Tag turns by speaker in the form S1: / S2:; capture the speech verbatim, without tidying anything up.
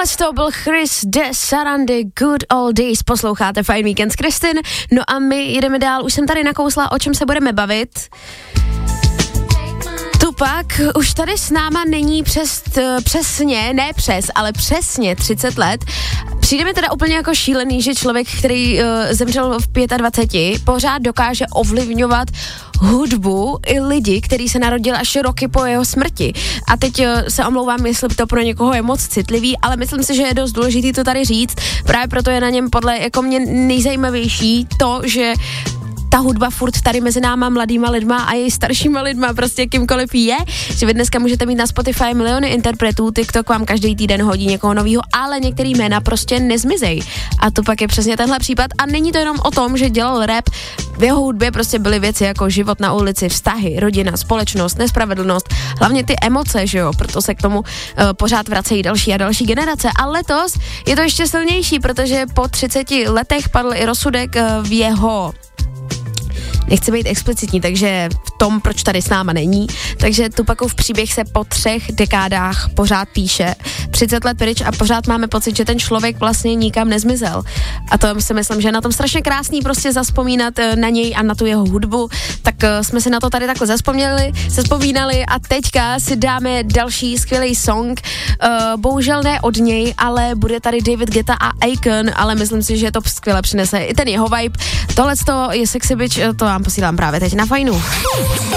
S1: Tohle to byl Chris de Sarandí, Good Old Days, posloucháte Fajn víkend s Kristin, no a my jdeme dál, už jsem tady nakousla, o čem se budeme bavit. Tupac už tady s náma není přes, přesně, ne přes, ale přesně třicet let. Přijde mi teda úplně jako šílený, že člověk, který uh, zemřel v dvaceti pěti, pořád dokáže ovlivňovat hudbu i lidi, který se narodil až roky po jeho smrti. A teď uh, se omlouvám, jestli to pro někoho je moc citlivý, ale myslím si, že je dost důležitý to tady říct. Právě proto je na něm podle jako mě nejzajímavější to, že ta hudba furt tady mezi náma mladýma lidma a i staršíma lidma, prostě kýmkoliv je, že vy dneska můžete mít na Spotify miliony interpretů, TikTok vám každý týden hodí někoho novýho, ale některý jména prostě nezmizej. A to pak je přesně tenhle případ a není to jenom o tom, že dělal rap, v jeho hudbě prostě byly věci jako život na ulici, vztahy, rodina, společnost, nespravedlnost, hlavně ty emoce, že jo, proto se k tomu uh, pořád vracejí další a další generace. A letos je to ještě silnější, protože po třiceti letech padl i rozsudek uh, v jeho nechci být explicitní, takže v tom, proč tady s náma není. Takže Tupacův příběh se po třech dekádách pořád píše. třicet let pryč a pořád máme pocit, že ten člověk vlastně nikam nezmizel. A to si myslím, že je na tom strašně krásný prostě zazpomínat na něj a na tu jeho hudbu. Tak jsme si na to tady takhle zazpomněli, zazpomínali a teďka si dáme další skvělý song. Uh, bohužel ne od něj, ale bude tady David Guetta a Akon, ale myslím si, že to skvěle přinese i ten jeho vibe. Tohle je Sexy Bitch, to vám posílám právě teď na Fajnu.